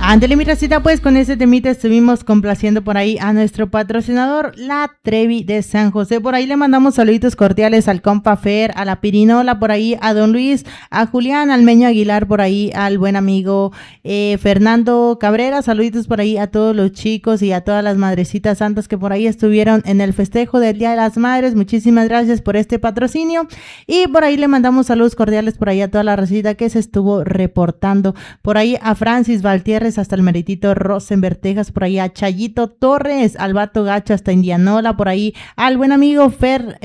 Ándale, mi racita, pues con este temita estuvimos complaciendo por ahí a nuestro patrocinador, la Trevi de San José. Por ahí le mandamos saluditos cordiales al compa Fer, a la Pirinola, por ahí a don Luis, a Julián, al Meño Aguilar, por ahí al buen amigo Fernando Cabrera. Saluditos por ahí a todos los chicos y a todas las madrecitas santas que por ahí estuvieron en el festejo del Día de las Madres. Muchísimas gracias por este patrocinio. Y por ahí le mandamos saludos cordiales por ahí a toda la racita que se estuvo reportando. Por ahí a Francis Valtierres hasta el meritito Rosenberg, Texas, por ahí a Chayito Torres, al Vato Gacho hasta Indianola, por ahí al buen amigo Fer,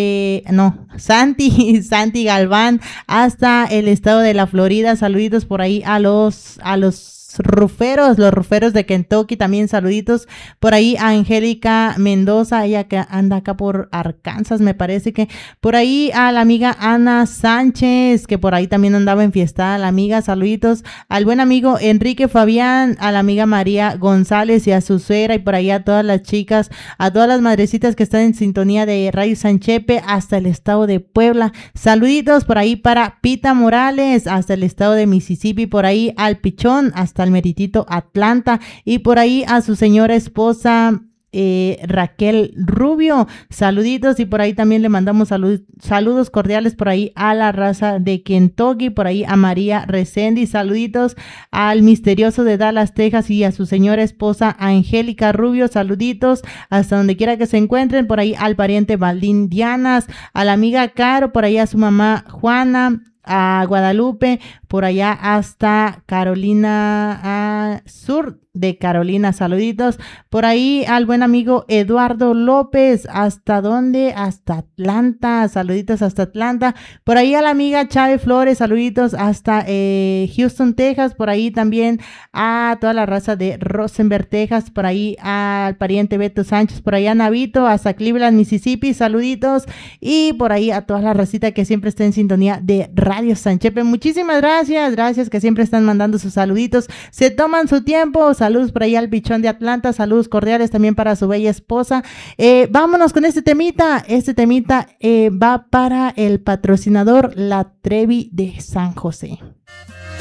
Santi Galván hasta el estado de la Florida. Saluditos por ahí a los los ruferos de Kentucky, también saluditos por ahí a Angélica Mendoza, ella que anda acá por Arkansas, me parece que por ahí a la amiga Ana Sánchez, que por ahí también andaba enfiestada la amiga. Saluditos al buen amigo Enrique Fabián, a la amiga María González y a su suegra, y por ahí a todas las chicas, a todas las madrecitas que están en sintonía de Radio Sanchepe hasta el estado de Puebla. Saluditos por ahí para Pita Morales hasta el estado de Mississippi, por ahí al Pichón hasta el meritito Atlanta, y por ahí a su señora esposa Raquel Rubio. Saluditos, y por ahí también le mandamos saludos cordiales por ahí a la raza de Kentucky, por ahí a María Resendi. Saluditos al misterioso de Dallas, Texas, y a su señora esposa Angélica Rubio. Saluditos hasta donde quiera que se encuentren, por ahí al pariente Valdín Dianas, a la amiga Caro, por ahí a su mamá Juana, a Guadalupe, por allá hasta Carolina Sur de Carolina. Saluditos por ahí al buen amigo Eduardo López, ¿hasta dónde? Hasta Atlanta. Saluditos hasta Atlanta. Por ahí a la amiga Chávez Flores, saluditos hasta Houston, Texas. Por ahí también a toda la raza de Rosenberg, Texas. Por ahí al pariente Beto Sánchez, por ahí a Navito hasta Cleveland, Mississippi. Saluditos, y por ahí a toda la racita que siempre está en sintonía de Radio Sanchepe. Muchísimas gracias que siempre están mandando sus saluditos, se toman su tiempo. Saludos por ahí al Pichón de Atlanta, saludos cordiales también para su bella esposa. Vámonos con este temita va para el patrocinador, la Trevi de San José.